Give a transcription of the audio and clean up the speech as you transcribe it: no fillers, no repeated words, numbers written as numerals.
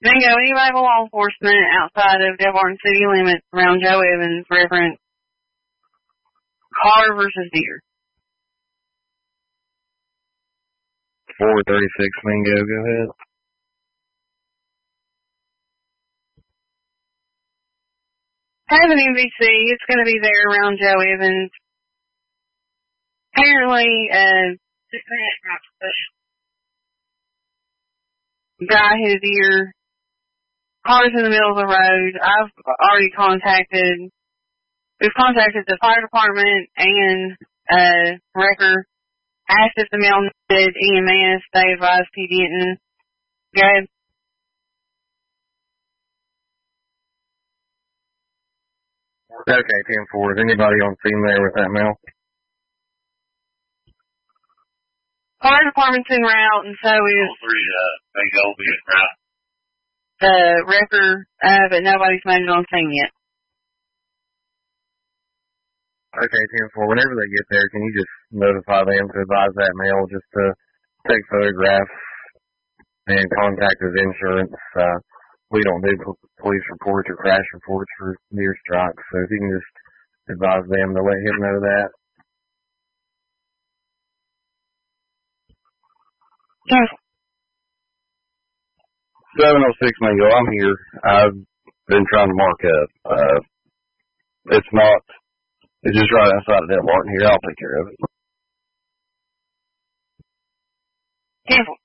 Bingo, anybody with law enforcement outside of Delmarton city limits around Joe Evans reference Carr versus Deere. 436 Mingo, go ahead. Have an NBC. It's going to be there around Joe Evans. Apparently, guy hit a deer. Car's in the middle of the road. We've contacted the fire department and wrecker. Asked if the male needed EMS. They advised he didn't. Good. Okay, 10-4. Is anybody on scene there with that male? Fire department's en route, and so is the wrecker, but nobody's made it on scene yet. Okay, 10-4. Whenever they get there, can you just notify them to advise that male just to take photographs and contact his insurance? We don't do police reports or crash reports for deer strikes, so if you can just advise them to let him know that. Yes. 706 Mingo, I'm here. I've been trying to mark up. It's just right outside of Delmarton here. I'll take care of it. Careful.